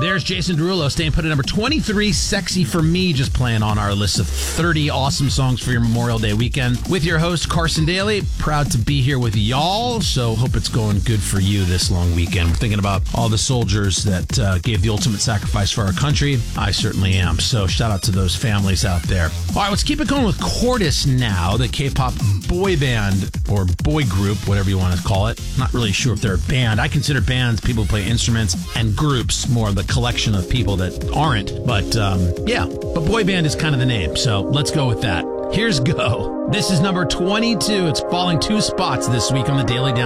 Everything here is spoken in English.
There's Jason Derulo staying put at number 23, Sexy for Me, just playing on our list of 30 awesome songs for your Memorial Day weekend. With your host, Carson Daly, proud to be here with y'all, so hope it's going good for you this long weekend. We're thinking about all the soldiers that gave the ultimate sacrifice for our country. I certainly am, so shout out to those families out there. All right, let's keep it going with Cordis now, the K-pop boy band, or boy group, whatever you want to call it. Not really sure if they're a band. I consider bands people who play instruments, and groups more of the collection of people that aren't. But but boy band is kind of the name, so let's go with that. Here's Go. This is number 22. It's falling 2 spots this week on the Daily Down.